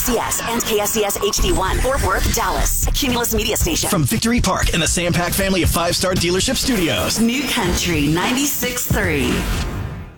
KSCS and KSCS HD1, Fort Worth, Dallas. A Cumulus Media Station. From Victory Park in the Sam Pack family of 5-star dealership studios. New Country 96.3.